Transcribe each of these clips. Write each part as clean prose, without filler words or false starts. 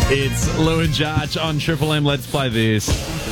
It's Lou and Judge on Triple M. Let's play this.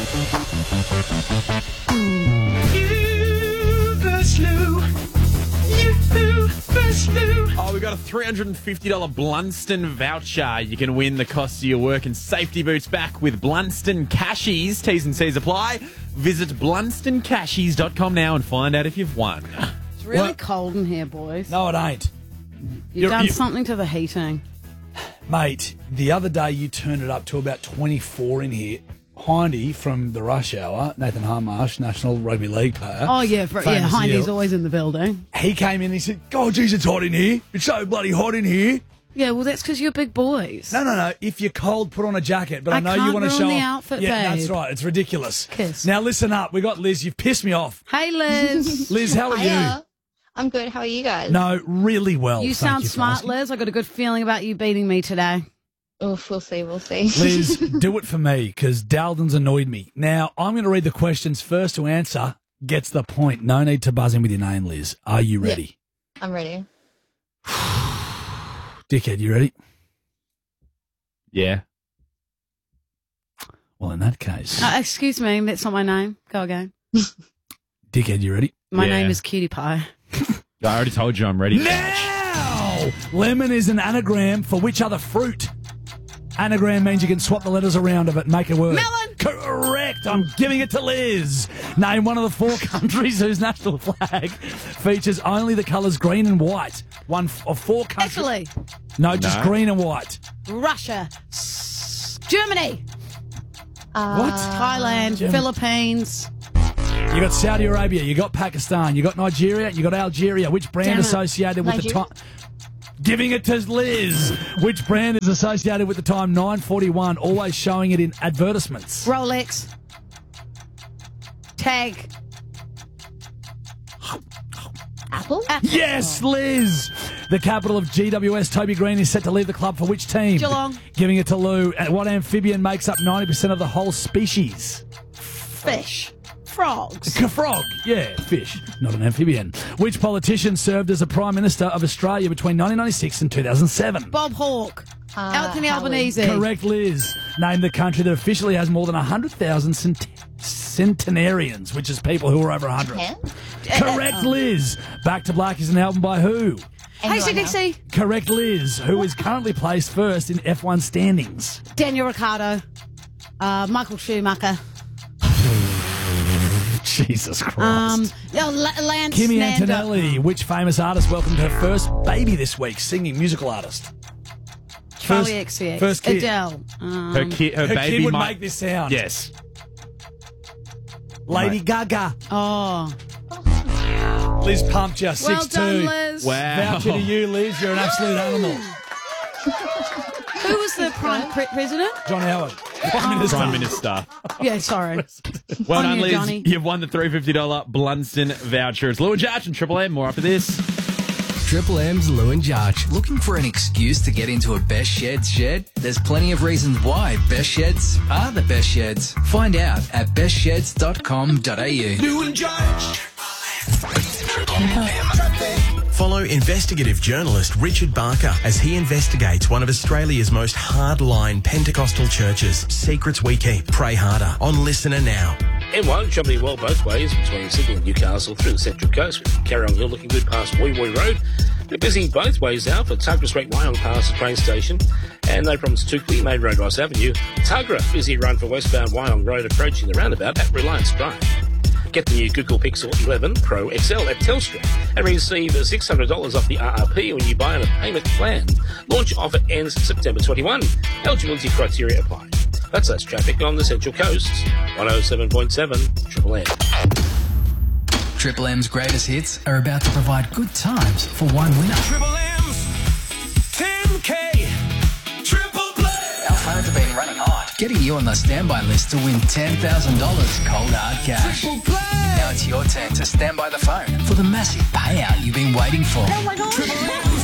You versus Lou. You versus Lou. Oh, we got a $350 Blunston voucher. You can win the cost of your work and safety boots back with Blunston Cashies. T's and C's apply. Visit blunstoncashies.com now and find out if you've won. It's really cold in here, boys. No, it ain't. You've done something to the heating. Mate, the other day you turned it up to about 24 in here. Hindy from the Rush Hour, Nathan Harmarsh, National Rugby League player. Oh, yeah. famous Hindy's heel. always in the building. He came in and he said, "God, geez, it's hot in here. It's so bloody hot in here." Yeah, well, that's because you're big boys. No. If you're cold, put on a jacket. But I know can't you want to ruin show the off. outfit, Yeah, babe. that's right. It's ridiculous. Kiss. Now listen up. We got Liz. You've pissed me off. Hey, Liz. Liz, how are Hiya. I'm good. How are you guys? No, really well. You thank sound you for smart, asking. Liz. I got a good feeling about you beating me today. Oof, we'll see. Liz, do it for me because Daldon's annoyed me. Now, I'm going to read the questions. First to answer gets the point. No need to buzz in with your name, Liz. Are you ready? I'm ready. Dickhead, you ready? Yeah. Well, in that case, Excuse me, that's not my name. Go again. Dickhead, you ready? My Yeah. name is Cutie Pie. I already told you I'm ready. Now! Lemon is an anagram for which other fruit? Anagram means you can swap the letters around of it and make a word. Melon! Correct. I'm giving it to Liz. Name one of the 4 countries whose national flag features only the colours green and white. One of 4 countries. Italy, No, just No. green and white. Russia, Germany, What? Thailand, Germany. Philippines. You got Saudi Arabia, you got Pakistan, you got Nigeria, you got Algeria. Which brand Damn it. associated with the Nigeria. time? Giving it to Liz. Which brand is associated with the time 9:41, always showing it in advertisements? Rolex, Tag, Apple? Yes, Liz. The capital of GWS, Toby Green, is set to leave the club for which team? Geelong. Giving it to Lou. And what amphibian makes up 90% of the whole species? fish, frogs. A frog. Yeah, fish, not an amphibian. Which politician served as the Prime Minister of Australia between 1996 and 2007? Bob Hawke, Anthony Howard. Albanese. Correct, Liz. Name the country that officially has more than 100,000 centenarians, which is people who are over 100. Japan? Correct, Liz. Back to Black is an album by who? Amy Winehouse. ACDC, Correct, Liz. Who is currently placed first in F1 standings? Daniel Ricciardo, Michael Schumacher, Jesus Christ. Lance Kimi Nando. Antonelli. Which famous artist welcomed her first baby this week? Singing musical artist. Charlie XCX, first kid. Adele, Her Her baby kid would might make this sound. Yes. Lady Gaga. oh, Liz pumped you. 6-2. well done, Liz. Wow. Voucher to you, Liz. You're an absolute animal. Who was the prime president? John Howard. Prime Minister. Prime Minister. Yeah, sorry. Well On done, you, Liz. Johnny. You've won the $350 Blunston voucher. It's Lou and Judge and Triple M. More after this. Triple M's Lou and Judge. Looking for an excuse to get into a Best Sheds shed? There's plenty of reasons why Best Sheds are the best sheds. Find out at bestsheds.com.au. Lou and Judge. Follow investigative journalist Richard Barker as he investigates one of Australia's most hardline Pentecostal churches. Secrets we keep. Pray harder. On Listener now. M1 travelling well both ways between Sydney and Newcastle through the Central Coast with Carrong Hill looking good past Wee Wee Road. We're busy both ways now for Tuggerah Street, Wyong past the train station. And no problems to Tukey, Main Road, Ross Avenue. Tuggerah, busy run for westbound Wyong Road approaching the roundabout at Reliance Drive. Get the new Google Pixel 11 Pro XL at Telstra and receive $600 off the RRP when you buy on a payment plan. Launch offer ends September 21. Eligibility criteria apply. That's less traffic on the Central Coast. 107.7 Triple M. Triple M's greatest hits are about to provide good times for one winner. Triple M's 10K. Triple play. Our phones have been running hot, getting you on the standby list to win $10,000 cold hard cash. Triple play. Now it's your turn to stand by the phone for the massive payout you've been waiting for. Triple M's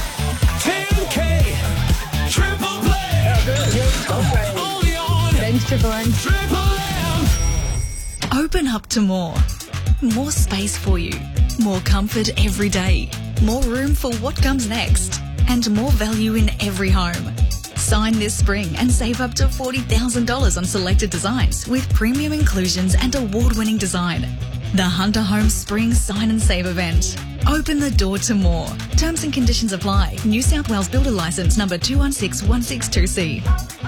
10K. Triple play. Only on Thanks, Triple M. Triple M. Open up to more. More space for you. More comfort every day. More room for what comes next. And more value in every home. Sign this spring and save up to $40,000 on selected designs with premium inclusions and award-winning design. The Hunter Homes Spring Sign and Save event. Open the door to more. Terms and conditions apply. New South Wales Builder Licence number 216162C.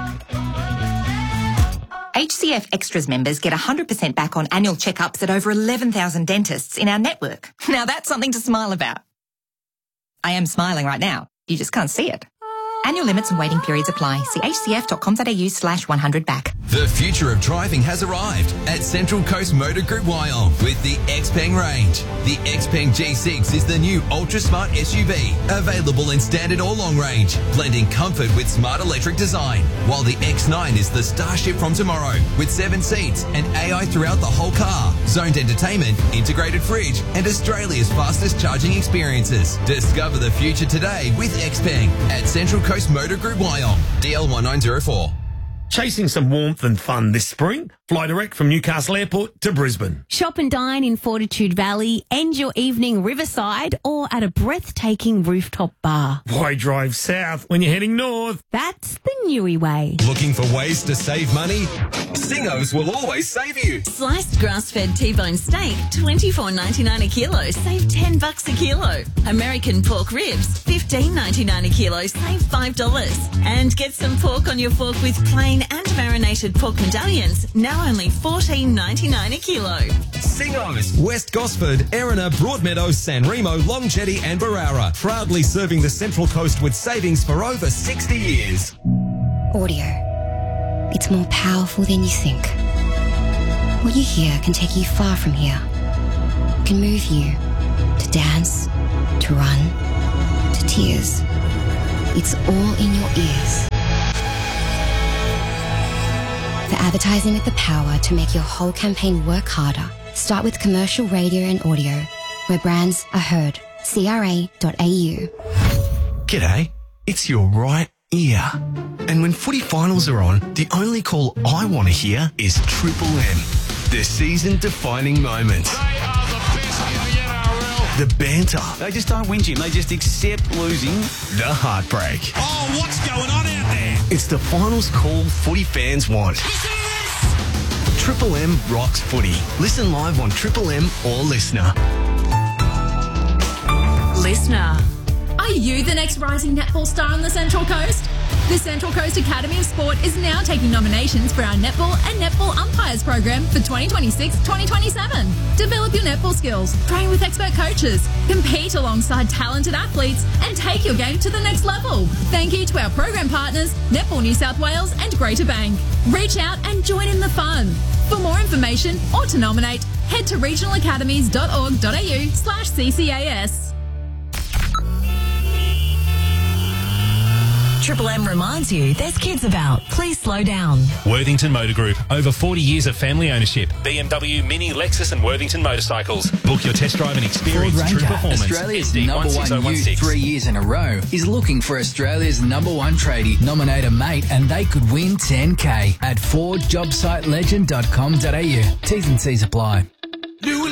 HCF Extras members get 100% back on annual checkups at over 11,000 dentists in our network. Now that's something to smile about. I am smiling right now. You just can't see it. Annual limits and waiting periods apply. See hcf.com.au/100back. The future of driving has arrived at Central Coast Motor Group Wyong with the Xpeng range. The Xpeng G6 is the new ultra-smart SUV, available in standard or long range, blending comfort with smart electric design, while the X9 is the starship from tomorrow with 7 seats and AI throughout the whole car, zoned entertainment, integrated fridge, and Australia's fastest charging experiences. Discover the future today with Xpeng at Central Coast Motor Group Wyong, DL1904. Chasing some warmth and fun this spring? Fly direct from Newcastle Airport to Brisbane. Shop and dine in Fortitude Valley, end your evening riverside or at a breathtaking rooftop bar. Why drive south when you're heading north? That's the Newey way. Looking for ways to save money? Singos will always save you. Sliced grass-fed T-bone steak, $24.99 a kilo, save $10 a kilo. American pork ribs, $15.99 a kilo, save $5. And get some pork on your fork with plain and marinated pork medallions, now only $14.99 a kilo. Singos, West Gosford, Erina, Broadmeadows, San Remo, Long Jetty and Barara. Proudly serving the Central Coast with savings for over 60 years. Audio. It's more powerful than you think. What you hear can take you far from here. It can move you to dance, to run, to tears. It's all in your ears. For advertising with the power to make your whole campaign work harder, start with commercial radio and audio, where brands are heard. CRA.au. G'day, it's your right ear. And when footy finals are on, the only call I want to hear is Triple M. The season-defining moments. The banter. They just don't win, Jim. They just accept losing. The heartbreak. Oh, what's going on out there? It's the finals call footy fans want. Triple M rocks footy. Listen live on Triple M or Listener. Listener. Are you the next rising netball star on the Central Coast? The Central Coast Academy of Sport is now taking nominations for our netball and netball umpires program for 2026-2027. Develop your netball skills, train with expert coaches, compete alongside talented athletes, and take your game to the next level. Thank you to our program partners, Netball New South Wales and Greater Bank. Reach out and join in the fun. For more information or to nominate, head to regionalacademies.org.au/CCAS. Triple M reminds you there's kids about. Please slow down. Worthington Motor Group. Over 40 years of family ownership. BMW, Mini, Lexus and Worthington motorcycles. Book your test drive and experience Ford true Ranger, performance. Australia's SD number one 16016. youth 3 years in a row, is looking for Australia's number one tradie. Nominate a mate and they could win $10K at FordJobSiteLegend.com.au. T's and C's apply.